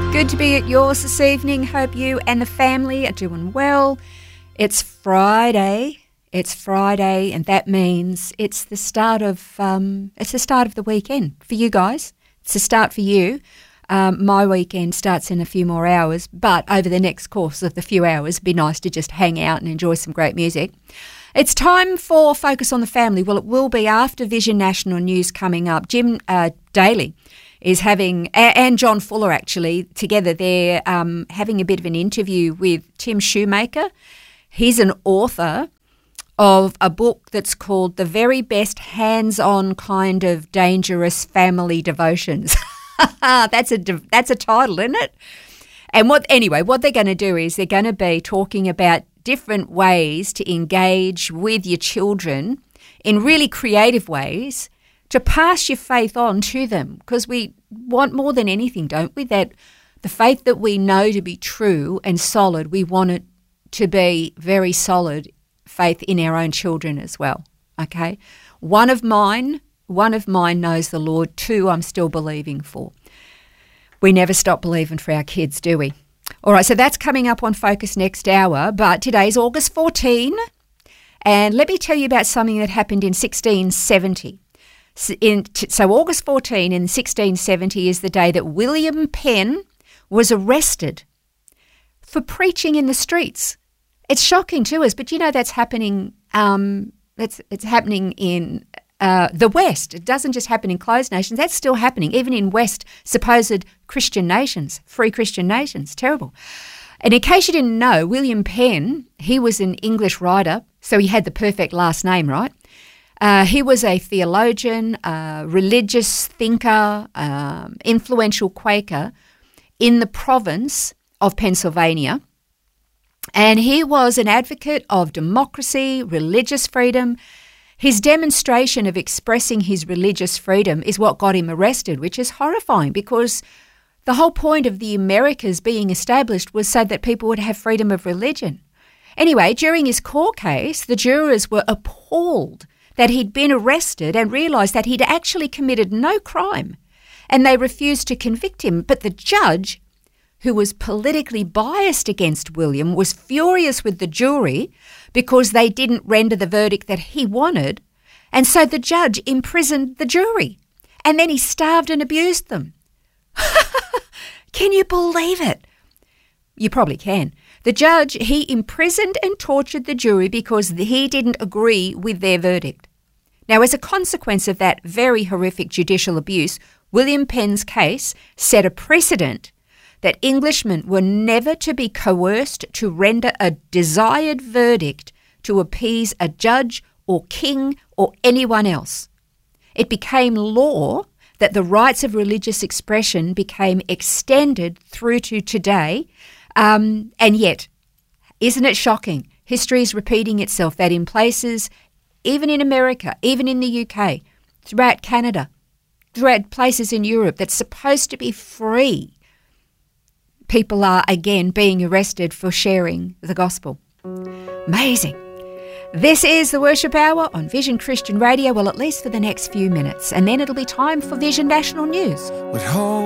Good to be at yours this evening. Hope you and the family are doing well. It's Friday. And that means it's the start of the weekend for you guys. It's the start for you. My weekend starts in a few more hours, but over the next course of the few hours, it'd be nice to just hang out and enjoy some great music. It's time for Focus on the Family. Well, it will be after Vision National News coming up. Jim Daly is having, and John Fuller actually, together they're having a bit of an interview with Tim Shoemaker. He's an author of a book that's called The Very Best Hands-On Kind of Dangerous Family Devotions. That's a title, isn't it? And what they're going to do is they're going to be talking about different ways to engage with your children in really creative ways to pass your faith on to them, because we want more than anything, don't we, that the faith that we know to be true and solid, we want it to be very solid faith in our own children as well, okay? One of mine knows the Lord, two I'm still believing for. We never stop believing for our kids, do we? All right, so that's coming up on Focus next hour, but today's August 14, and let me tell you about something that happened in 1670. So August 14 in 1670 is the day that William Penn was arrested for preaching in the streets. It's shocking to us, but you know that's happening. It's happening in the West. It doesn't just happen in closed nations. That's still happening, even in West supposed Christian nations, free Christian nations. Terrible. And in case you didn't know, William Penn, he was an English writer, so he had the perfect last name, right? He was a theologian, religious thinker, influential Quaker in the province of Pennsylvania. And he was an advocate of democracy, religious freedom. His demonstration of expressing his religious freedom is what got him arrested, which is horrifying because the whole point of the Americas being established was so that people would have freedom of religion. Anyway, during his court case, the jurors were appalled that he'd been arrested and realised that he'd actually committed no crime, and they refused to convict him. But the judge, who was politically biased against William, was furious with the jury because they didn't render the verdict that he wanted, and so the judge imprisoned the jury, and then he starved and abused them. Can you believe it? You probably can. The judge, he imprisoned and tortured the jury because he didn't agree with their verdict. Now, as a consequence of that very horrific judicial abuse, William Penn's case set a precedent that Englishmen were never to be coerced to render a desired verdict to appease a judge or king or anyone else. It became law that the rights of religious expression became extended through to today. And yet, isn't it shocking? History is repeating itself, that in places, even in America, even in the UK, throughout Canada, throughout places in Europe that's supposed to be free, people are again being arrested for sharing the gospel. Amazing. This is the Worship Hour on Vision Christian Radio, well, at least for the next few minutes, and then it'll be time for Vision National News.